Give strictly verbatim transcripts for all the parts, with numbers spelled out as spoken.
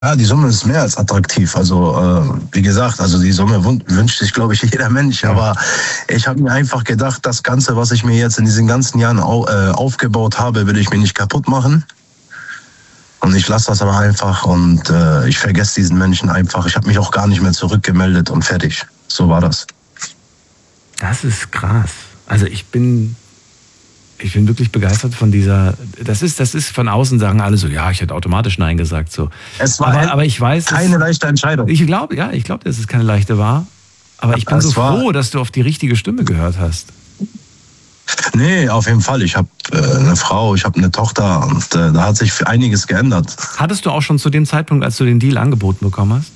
Ja, die Summe ist mehr als attraktiv. Also äh, wie gesagt, also die Summe wünscht sich, glaube ich, jeder Mensch. Ja. Aber ich habe mir einfach gedacht, das Ganze, was ich mir jetzt in diesen ganzen Jahren au, äh, aufgebaut habe, will ich mir nicht kaputt machen. Und ich lasse das aber einfach und äh, ich vergesse diesen Menschen einfach. Ich habe mich auch gar nicht mehr zurückgemeldet und fertig. So war das. Das ist krass. Also ich bin... Ich bin wirklich begeistert von dieser, das ist, das ist von außen sagen alle so, ja, ich hätte automatisch Nein gesagt, so. Es war aber, aber ich weiß, keine es, leichte Entscheidung. Ich glaube, ja, ich glaube, dass es keine leichte war. Aber ich bin es so froh, dass du auf die richtige Stimme gehört hast. Nee, auf jeden Fall. Ich habe äh, eine Frau, ich habe eine Tochter und äh, da hat sich einiges geändert. Hattest du auch schon zu dem Zeitpunkt, als du den Deal angeboten bekommen hast?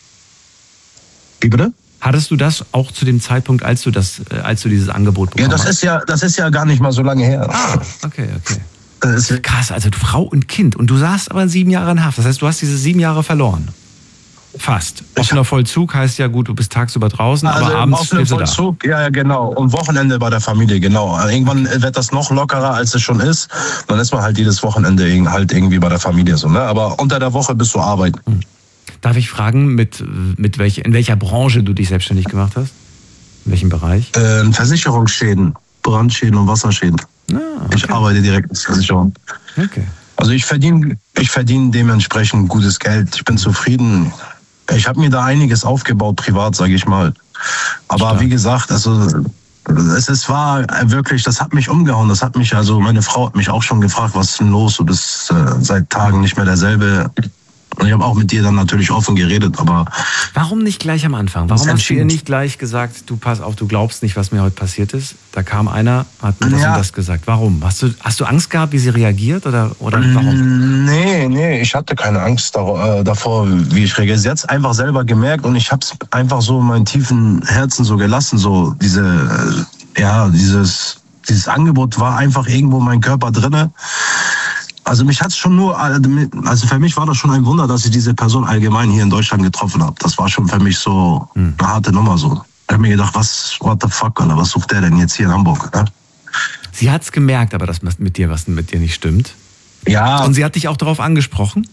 Wie bitte? Hattest du das auch zu dem Zeitpunkt, als du das, als du dieses Angebot bekommen hast? Ja, das ist ja, das ist ja gar nicht mal so lange her. Ah, okay, okay. Das ist krass, also Frau und Kind. Und du saßt aber sieben Jahre in Haft. Das heißt, du hast diese sieben Jahre verloren. Fast. Offener Vollzug heißt ja gut, du bist tagsüber draußen, also aber abends schläfst du da. Vollzug, ja, ja, genau. Und Wochenende bei der Familie, genau. Irgendwann wird das noch lockerer, als es schon ist. Dann ist man halt jedes Wochenende halt irgendwie bei der Familie so, ne? Aber unter der Woche bist du arbeiten. Hm. Darf ich fragen, mit, mit welch, in welcher Branche du dich selbstständig gemacht hast? In welchem Bereich? Äh, Versicherungsschäden, Brandschäden und Wasserschäden. Ah, okay. Ich arbeite direkt mit Versicherung. Okay. Also ich verdiene ich verdiene dementsprechend gutes Geld. Ich bin zufrieden. Ich habe mir da einiges aufgebaut, privat, sage ich mal. Aber Stark. Wie gesagt, also es, es war wirklich, das hat mich umgehauen. Das hat mich, also meine Frau hat mich auch schon gefragt, was ist denn los? Du bist äh, seit Tagen nicht mehr derselbe. Und ich habe auch mit dir dann natürlich offen geredet, aber... Warum nicht gleich am Anfang? Warum hast du ihr nicht gleich gesagt, du pass auf, du glaubst nicht, was mir heute passiert ist? Da kam einer, hat mir das ja. und das gesagt. Warum? Hast du, hast du Angst gehabt, wie sie reagiert oder, oder warum? Nee, nee, ich hatte keine Angst davor, wie ich reagiere. Sie hat es einfach selber gemerkt und ich habe es einfach so in meinem tiefen Herzen so gelassen. So diese, ja, dieses, dieses Angebot war einfach irgendwo in meinem Körper drinne. Also mich hat's schon nur, also für mich war das schon ein Wunder, dass ich diese Person allgemein hier in Deutschland getroffen habe. Das war schon für mich so eine harte Nummer so. Ich habe mir gedacht, was, what the fuck, Alter, was sucht der denn jetzt hier in Hamburg? Ne? Sie hat's gemerkt, aber dass mit dir was mit dir nicht stimmt. Ja. Und sie hat dich auch darauf angesprochen?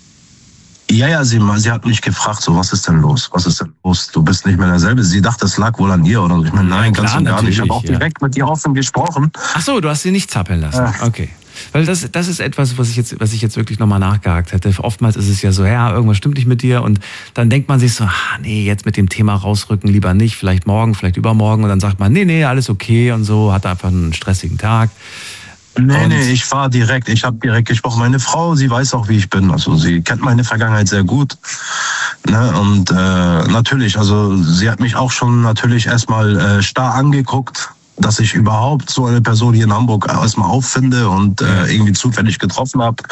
Ja, ja, sie, sie hat mich gefragt, so, was ist denn los? Was ist denn los? Du bist nicht mehr derselbe. Sie dachte, es lag wohl an ihr oder so. Ich meine, nein, ja, ganz und gar nicht. Ich habe auch direkt ja. mit ihr offen gesprochen. Ach so, du hast sie nicht zappeln lassen. Ja. Okay. Weil das, das ist etwas, was ich jetzt, was ich jetzt wirklich nochmal nachgehakt hätte. Oftmals ist es ja so, ja, irgendwas stimmt nicht mit dir und dann denkt man sich so, ah, nee, jetzt mit dem Thema rausrücken, lieber nicht, vielleicht morgen, vielleicht übermorgen und dann sagt man, nee, nee, alles okay und so, hat einfach einen stressigen Tag. Nee, und nee, ich war direkt, ich habe direkt gesprochen. Meine Frau, sie weiß auch, wie ich bin, also sie kennt meine Vergangenheit sehr gut. Ne? Und äh, natürlich, also sie hat mich auch schon natürlich erstmal äh, starr angeguckt, dass ich überhaupt so eine Person hier in Hamburg erstmal auffinde und äh, irgendwie zufällig getroffen habe.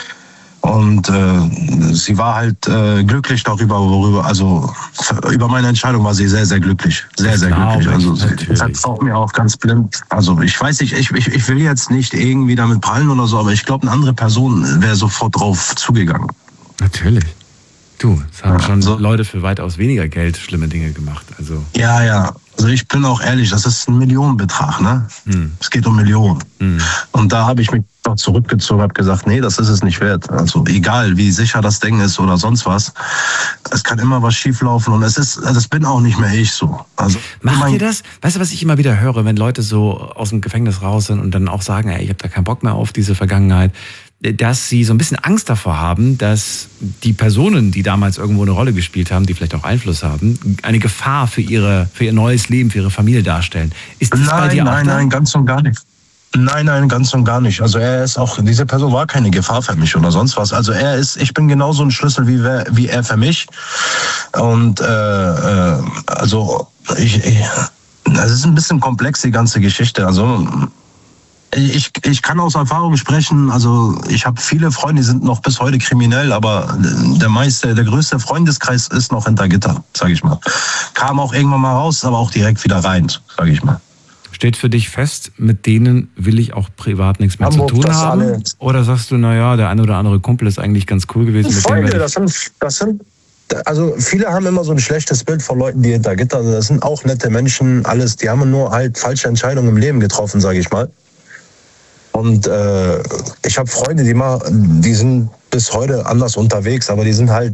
Und äh, sie war halt äh, glücklich darüber, worüber, also über meine Entscheidung war sie sehr, sehr glücklich. Sehr, sehr glücklich. Also sie vertraut mir auch ganz blind. Also ich weiß nicht, ich, ich, ich will jetzt nicht irgendwie damit prallen oder so, aber ich glaube, eine andere Person wäre sofort drauf zugegangen. Natürlich. Du, es haben ja, schon so. Leute für weitaus weniger Geld schlimme Dinge gemacht. Also. Ja, ja. Also ich bin auch ehrlich, das ist ein Millionenbetrag, ne? Hm. Es geht um Millionen. Hm. Und da habe ich mich doch zurückgezogen, habe gesagt, nee, das ist es nicht wert. Also egal, wie sicher das Ding ist oder sonst was, es kann immer was schieflaufen und es ist, das bin auch nicht mehr ich so. Also macht ihr das? Weißt du, was ich immer wieder höre, wenn Leute so aus dem Gefängnis raus sind und dann auch sagen, ey, ich habe da keinen Bock mehr auf diese Vergangenheit, dass sie so ein bisschen Angst davor haben, dass die Personen, die damals irgendwo eine Rolle gespielt haben, die vielleicht auch Einfluss haben, eine Gefahr für ihre, für ihr neues Leben, für ihre Familie darstellen. Ist das nein, bei dir auch nein, da? nein, ganz und gar nicht. Nein, nein, ganz und gar nicht. Also er ist auch, diese Person war keine Gefahr für mich oder sonst was. Also er ist, ich bin genauso ein Schlüssel wie, wer, wie er für mich. Und äh, äh, also ich, ich, das ist ein bisschen komplex, die ganze Geschichte. Also Ich, ich kann aus Erfahrung sprechen, also ich habe viele Freunde, die sind noch bis heute kriminell, aber der meiste, der größte Freundeskreis ist noch hinter Gitter, sage ich mal. Kam auch irgendwann mal raus, aber auch direkt wieder rein, sage ich mal. Steht für dich fest, mit denen will ich auch privat nichts mehr Hamburg, zu tun haben? Alle. Oder sagst du, naja, der eine oder andere Kumpel ist eigentlich ganz cool gewesen? Mit Freunde, dem das sind, das sind, also viele haben immer so ein schlechtes Bild von Leuten, die hinter Gitter sind. Das sind auch nette Menschen, alles, die haben nur halt falsche Entscheidungen im Leben getroffen, sage ich mal. Und äh, ich habe Freunde, die mal, die sind bis heute anders unterwegs, aber die sind halt